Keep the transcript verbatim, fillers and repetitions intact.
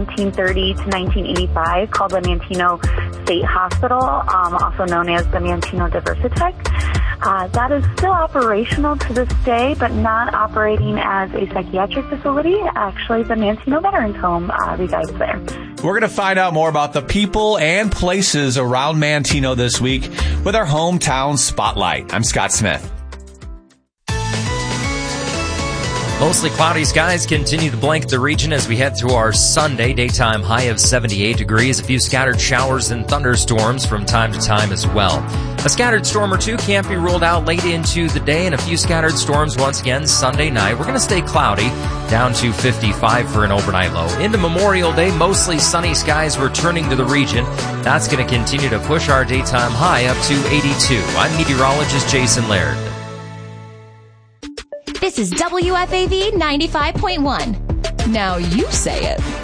nineteen thirty to nineteen eighty-five called the Manteno State Hospital, um, also known as the Manteno Diversitech. Uh, that is still operational to this day, but not operating as a psychiatric facility. Actually, the Manteno Veterans Home uh, resides there. We're going to find out more about the people and places around Manteno this week with our Hometown Spotlight. I'm Scott Smith. Mostly cloudy skies continue to blanket the region as we head through our Sunday. Daytime high of seventy-eight degrees. A few scattered showers and thunderstorms from time to time as well. A scattered storm or two can't be ruled out late into the day, and a few scattered storms once again Sunday night. We're going to stay cloudy, down to fifty-five for an overnight low. Into Memorial Day, mostly sunny skies returning to the region. That's going to continue to push our daytime high up to eighty-two. I'm meteorologist Jason Laird. This is W F A V ninety-five point one. Now you say it.